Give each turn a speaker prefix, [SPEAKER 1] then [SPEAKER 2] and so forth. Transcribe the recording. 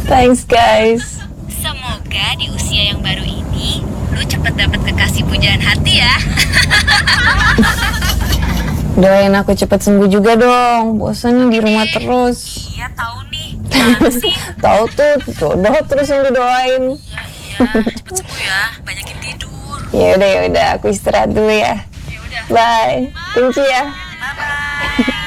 [SPEAKER 1] Thanks guys.
[SPEAKER 2] Semoga di usia yang baru ini lu cepet dapet kekasih pujaan hati ya.
[SPEAKER 1] Doain aku cepet sembuh juga dong. Bosannya di rumah terus.
[SPEAKER 2] Iya tahu nih. Gimana sih?
[SPEAKER 1] Tahu tuh jodoh terus yang didoain.
[SPEAKER 2] Iya, cepet sembuh ya. Banyakin tidur.
[SPEAKER 1] Ya udah, aku istirahat dulu ya.
[SPEAKER 2] Ya udah.
[SPEAKER 1] Bye. Thank you ya.